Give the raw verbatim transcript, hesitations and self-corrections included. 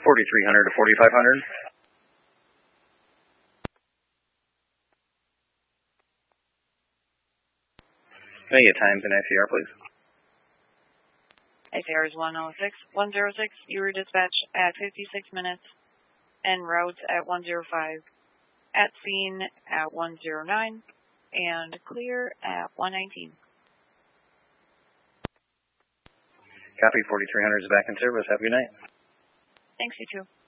forty-three hundred to forty-five hundred. Can I get times in I C R, please? I C R is one oh six, one oh six. You were dispatched at fifty-six minutes. En route at one oh five. At scene at one oh nine. And clear at one nineteen. Copy, forty-three hundred is back in service. Have a good night. Thanks, you too.